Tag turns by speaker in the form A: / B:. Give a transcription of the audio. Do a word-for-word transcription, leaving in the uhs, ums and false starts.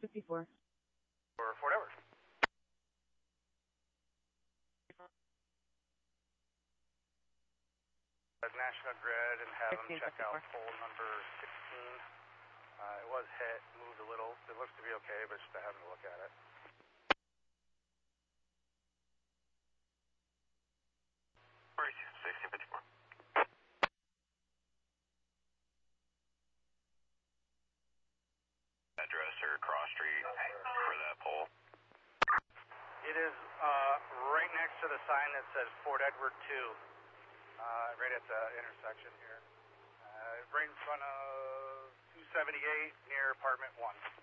A: fifty-four.
B: For Fort Edward. National Grid and have them check out pole number sixteen. Uh, it was hit, moved a little. It looks to be okay, but just to have them look at it. sixteen fifty-four.
C: Address or cross street for that pole?
B: It is uh, right next to the sign that says Fort Edward two. Uh, right at the intersection here. Uh, right in front of two seventy-eight near apartment one.